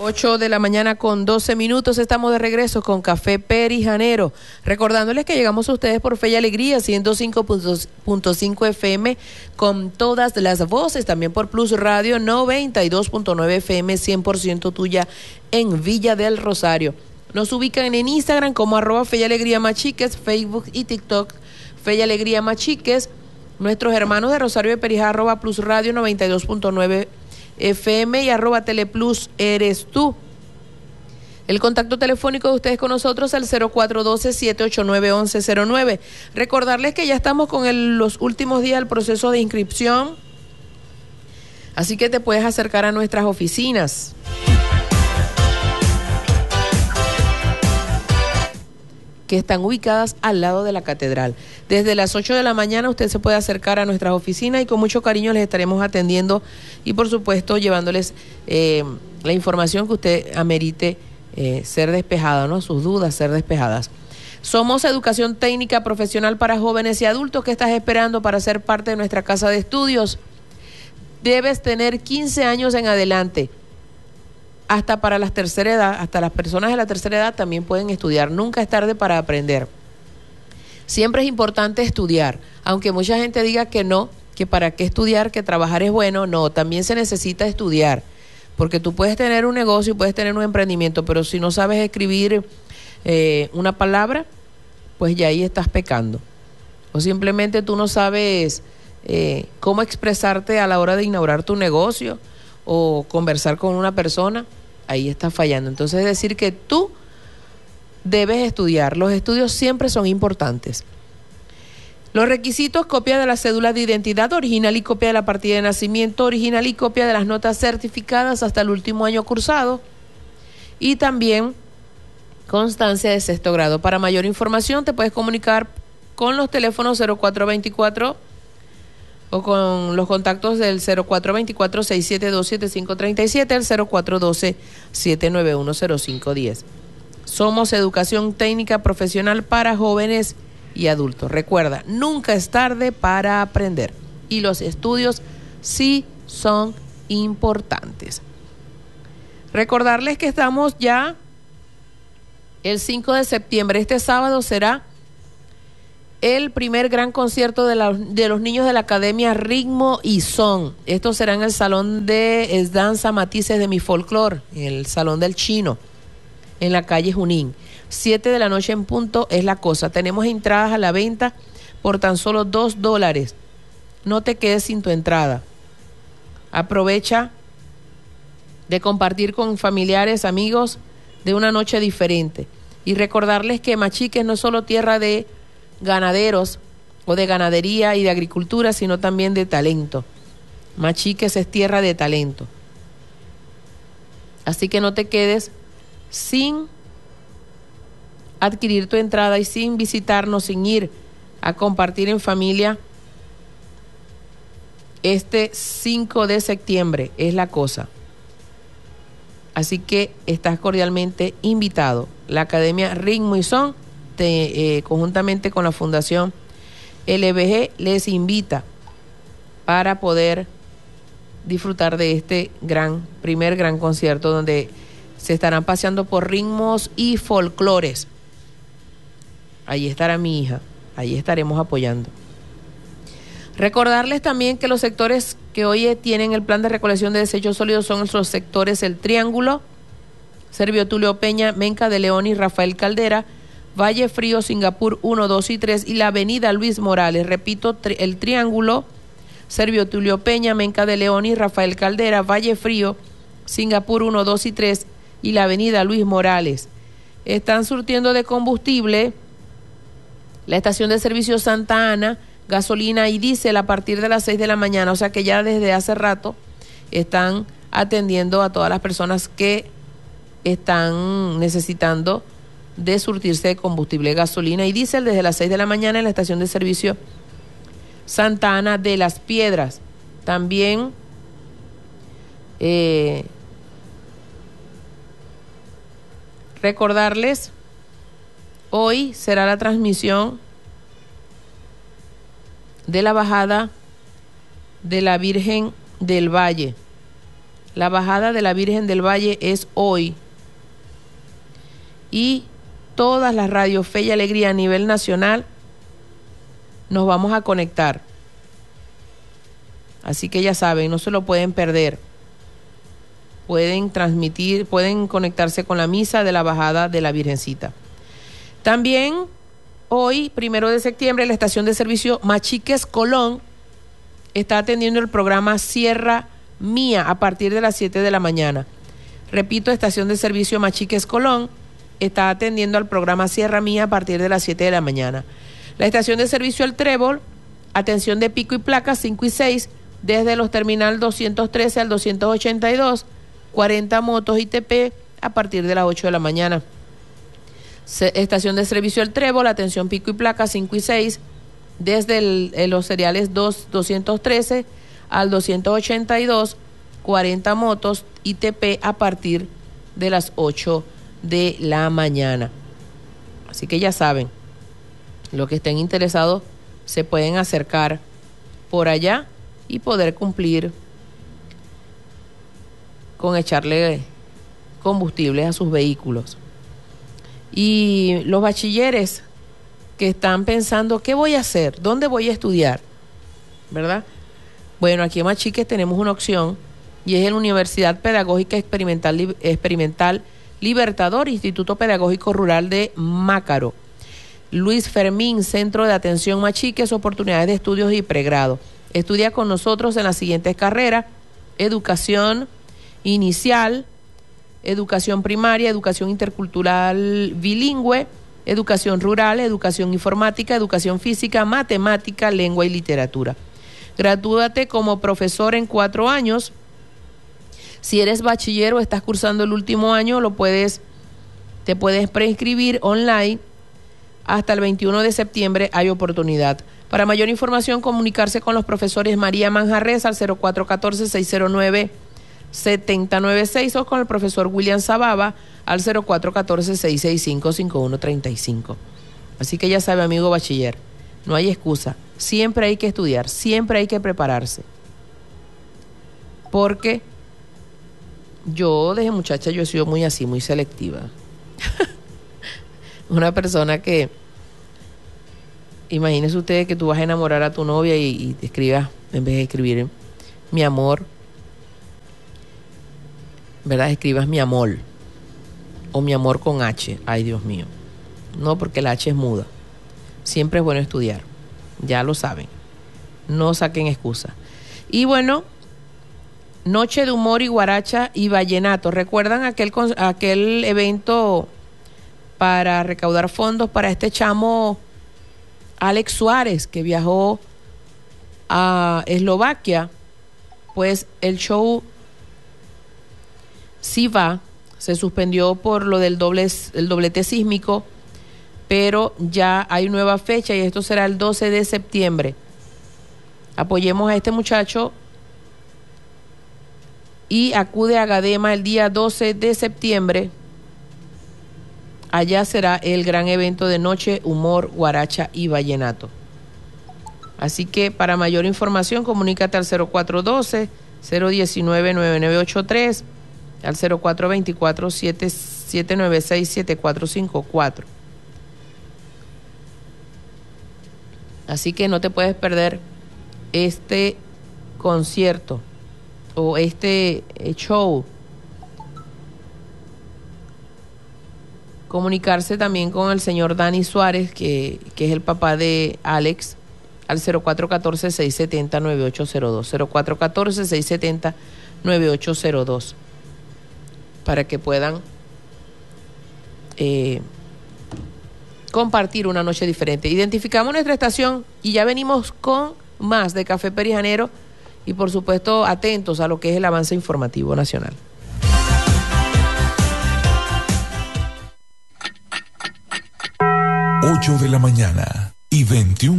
8:12 a.m. Estamos de regreso con Café Perijanero. Recordándoles que llegamos a ustedes por Fe y Alegría, 105.5 FM, con todas las voces. También por Plus Radio, 92.9 FM, 100% tuya en Villa del Rosario. Nos ubican en Instagram como @Fe y Alegría Machiques, Facebook y TikTok, Fe y Alegría Machiques. Nuestros hermanos de Rosario de Perijá, @Plus Radio, 92.9 FM y @Teleplus eres tú. El contacto telefónico de ustedes con nosotros es el 0412-789-1109. Recordarles que ya estamos con los últimos días del proceso de inscripción, así que te puedes acercar a nuestras oficinas. Que están ubicadas al lado de la catedral. Desde las 8 de la mañana usted se puede acercar a nuestras oficinas y con mucho cariño les estaremos atendiendo y por supuesto llevándoles la información que usted amerite ser despejada, ¿no? Sus dudas ser despejadas. Somos Educación Técnica Profesional para jóvenes y adultos. ¿Qué estás esperando para ser parte de nuestra casa de estudios? Debes tener 15 años en adelante. Hasta para la tercera edad, hasta las personas de la tercera edad también pueden estudiar. Nunca es tarde para aprender. Siempre es importante estudiar, aunque mucha gente diga que no, que para qué estudiar, que trabajar es bueno. No, también se necesita estudiar, porque tú puedes tener un negocio y puedes tener un emprendimiento, pero si no sabes escribir una palabra, pues ya ahí estás pecando. O simplemente tú no sabes cómo expresarte a la hora de inaugurar tu negocio o conversar con una persona, ahí estás fallando. Entonces es decir que tú debes estudiar. Los estudios siempre son importantes. Los requisitos: copia de la cédula de identidad original y copia de la partida de nacimiento original y copia de las notas certificadas hasta el último año cursado y también constancia de sexto grado. Para mayor información te puedes comunicar con los teléfonos 0424 o con los contactos del 0424-672-7537, el 0412-791-0510. Somos Educación Técnica Profesional para jóvenes y adultos. Recuerda, nunca es tarde para aprender y los estudios sí son importantes. Recordarles que estamos ya el 5 de septiembre. Este sábado será el primer gran concierto de los niños de la Academia Ritmo y Son. Esto será en el Salón de Danza Matices de Mi Folclor, en el Salón del Chino, en la calle Junín. 7 de la noche en punto es la cosa. Tenemos entradas a la venta por tan solo $2. No te quedes sin tu entrada. Aprovecha de compartir con familiares, amigos, de una noche diferente. Y recordarles que Machiques no es solo tierra de ganaderos o de ganadería y de agricultura, sino también de talento. Machiques es tierra de talento. Así que no te quedes sin adquirir tu entrada y sin visitarnos, sin ir a compartir en familia. Este 5 de septiembre es la cosa. Así que estás cordialmente invitado. La Academia Ritmo y Son, conjuntamente con la Fundación LBG, les invita para poder disfrutar de este primer gran concierto donde se estarán paseando por ritmos y folclores. Allí estará mi hija, allí estaremos apoyando. Recordarles también que los sectores que hoy tienen el plan de recolección de desechos sólidos son los sectores El Triángulo, Servio Tulio Peña, Menca de León y Rafael Caldera, Valle Frío, Singapur 1, 2 y 3 y la avenida Luis Morales. Repito, El Triángulo, Servio Tulio Peña, Menca de León y Rafael Caldera, Valle Frío, Singapur 1, 2 y 3 y la avenida Luis Morales. Están surtiendo de combustible la estación de servicio Santa Ana, gasolina y diésel a partir de las 6 de la mañana, o sea que ya desde hace rato están atendiendo a todas las personas que están necesitando de surtirse de combustible, gasolina y diésel desde las 6 de la mañana en la estación de servicio Santa Ana de las Piedras. También recordarles, hoy será la transmisión de la bajada de la Virgen del Valle La bajada de la Virgen del Valle es hoy. Y todas las radios Fe y Alegría a nivel nacional nos vamos a conectar. Así que ya saben, no se lo pueden perder. Pueden transmitir, pueden conectarse con la misa de la bajada de la Virgencita. También hoy, 1 de septiembre, la estación de servicio Machiques Colón está atendiendo el programa Sierra Mía a partir de las 7 de la mañana. Repito, estación de servicio Machiques Colón está atendiendo al programa Sierra Mía a partir de las 7 de la mañana. La estación de servicio El Trébol, atención de pico y placa 5 y 6, desde los terminal 213 al 282, 40 motos ITP a partir de las 8 de la mañana. Estación de servicio El Trébol, atención pico y placa 5 y 6, desde los seriales 213 al 282, 40 motos ITP a partir de las 8 de la mañana. Así que ya saben, los que estén interesados se pueden acercar por allá y poder cumplir con echarle combustible a sus vehículos. Y los bachilleres que están pensando, ¿qué voy a hacer? ¿Dónde voy a estudiar? ¿Verdad? Bueno, aquí en Machiques tenemos una opción y es en la Universidad Pedagógica Experimental Libertador, Instituto Pedagógico Rural de Mácaro. Luis Fermín, Centro de Atención Machiques, oportunidades de estudios y pregrado. Estudia con nosotros en las siguientes carreras: educación inicial, educación primaria, educación intercultural bilingüe, educación rural, educación informática, educación física, matemática, lengua y literatura. Gradúate como profesor en 4 años. Si eres bachiller o estás cursando el último año, te puedes preinscribir online. Hasta el 21 de septiembre hay oportunidad. Para mayor información, comunicarse con los profesores María Manjarres al 0414-609-7096 o con el profesor William Zababa al 0414-665-5135. Así que ya sabe, amigo bachiller, no hay excusa. Siempre hay que estudiar, siempre hay que prepararse. Porque yo desde muchacha yo he sido muy así, muy selectiva. Una persona que, imagínese usted que tú vas a enamorar a tu novia y te escribas, en vez de escribir mi amor, ¿verdad? Escribas mi amor o mi amor con H. Ay, Dios mío. No, porque la H es muda. Siempre es bueno estudiar. Ya lo saben. No saquen excusas. Y bueno, Noche de Humor y Guaracha y Vallenato. ¿Recuerdan aquel evento para recaudar fondos para este chamo Alex Suárez, que viajó a Eslovaquia? Pues el show sí se suspendió por lo del doblete sísmico, pero ya hay nueva fecha y esto será el 12 de septiembre. Apoyemos a este muchacho y acude a Gadema el día 12 de septiembre. Allá será el gran evento de Noche, Humor, Guaracha y Vallenato. Así que para mayor información, comunícate al 0412-019-9983, al 0424-796-7454. Así que no te puedes perder este concierto o este show. Comunicarse también con el señor Dani Suárez, que es el papá de Alex, al 0414-670-9802, 0414-670-9802, para que puedan compartir una noche diferente. Identificamos nuestra estación y ya venimos con más de Café Perijanero y por supuesto atentos a lo que es el avance informativo nacional. 8 de la mañana y 21